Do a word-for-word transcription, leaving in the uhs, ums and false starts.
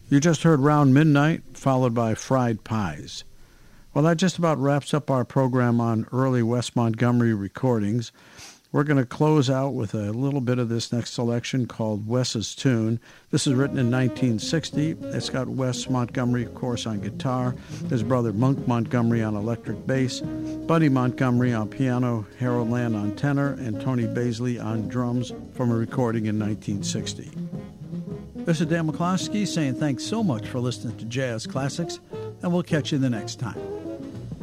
You just heard Round Midnight, followed by Fried Pies. Well, that just about wraps up our program on early Wes Montgomery recordings. We're going to close out with a little bit of this next selection called Wes's Tune. This is written in nineteen sixty. It's got Wes Montgomery, of course, on guitar, his brother Monk Montgomery on electric bass, Buddy Montgomery on piano, Harold Land on tenor, and Tony Baisley on drums from a recording in nineteen sixty. This is Dan McCloskey saying thanks so much for listening to Jazz Classics, and we'll catch you the next time.